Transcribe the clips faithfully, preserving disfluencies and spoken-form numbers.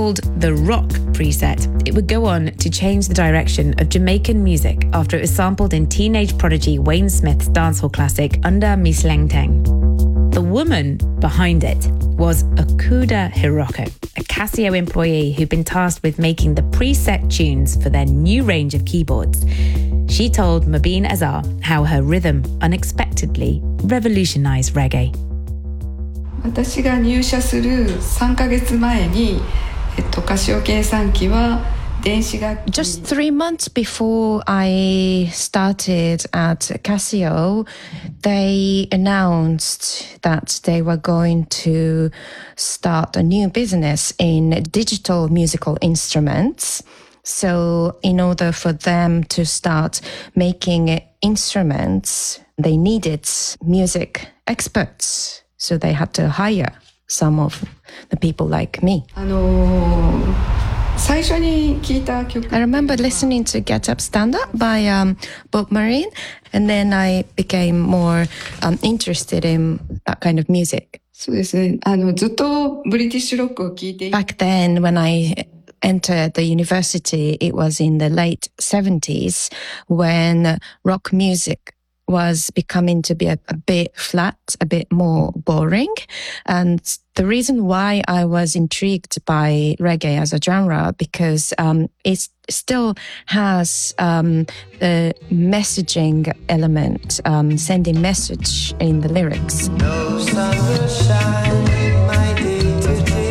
called the Rock preset. It would go on to change the direction of Jamaican music after it was sampled in teenage prodigy Wayne Smith's dancehall classic Under Me Sleng Teng. The woman behind it was Okuda Hiroko, a Casio employee who'd been tasked with making the preset tunes for their new range of keyboards. She told Mobeen Azhar how her rhythm unexpectedly revolutionized reggae. 私が入社するさんかげつまえに、えっと、カシオ計算機は電子楽器 Just three months before I started at Casio, they announced that they were going to start a new business in digital musical instruments. So in order for them to start making instruments, they needed music experts. So they had to hire some of the people like me. あのー、最初に聞いた曲 I remember listening to Get Up Stand Up by um, Bob Marine, and then I became more um, interested in that kind of music. そうですね。あの、ずっとブリティッシュロックを聞いてい Back then, when I entered the university, it was in the late seventies when rock music was becoming to be a, a bit flat, a bit more boring. And the reason why I was intrigued by reggae as a genre, because um, it still has um, the messaging element, um, sending message in the lyrics. No sun will shine in my day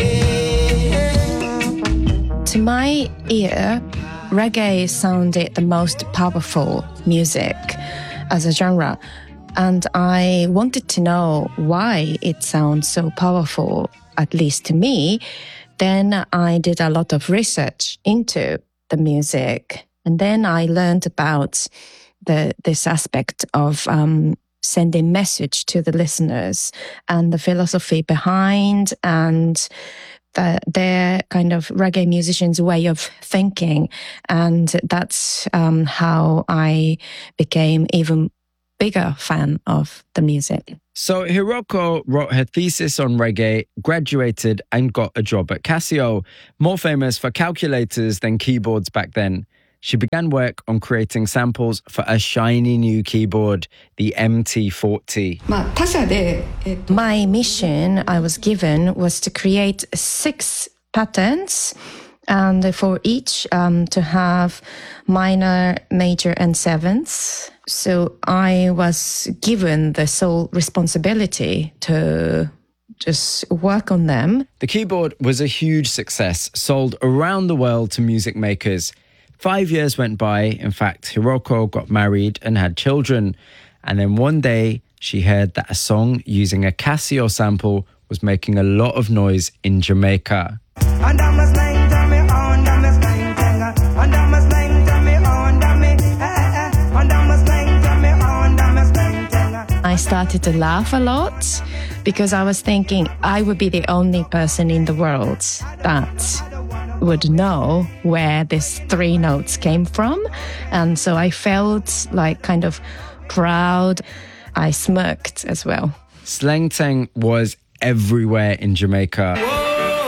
today. To my ear, reggae sounded the most powerful music as a genre, and I wanted to know why it sounds so powerful, at least to me. Then I did a lot of research into the music, and then I learned about the this aspect of um, sending message to the listeners and the philosophy behind and The, their kind of reggae musicians' way of thinking. And that's um, how I became even bigger fan of the music. So Hiroko wrote her thesis on reggae, graduated and got a job at Casio, more famous for calculators than keyboards back then. She began work on creating samples for a shiny new keyboard, the M T forty. My mission I was given was to create six patterns, and for each um, to have minor, major, and sevenths. So I was given the sole responsibility to just work on them. The keyboard was a huge success, sold around the world to music makers. Five years went by. In fact, Hiroko got married and had children. And then one day, she heard that a song using a Casio sample was making a lot of noise in Jamaica. I started to laugh a lot because I was thinking I would be the only person in the world that would know where these three notes came from. And so I felt like kind of proud. I smirked as well. Sleng Teng was everywhere in Jamaica. Whoa!